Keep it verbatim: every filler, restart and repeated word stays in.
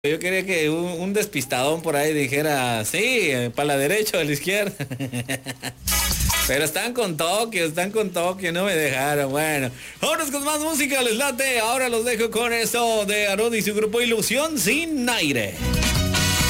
Yo quería que un, un despistadón por ahí dijera, sí, para la derecha o a la izquierda. Pero están con Tokio, están con Tokio, no me dejaron. Bueno, vámonos con más música, les late. Ahora los dejo con eso de Arod y su grupo Ilusión Sin Aire.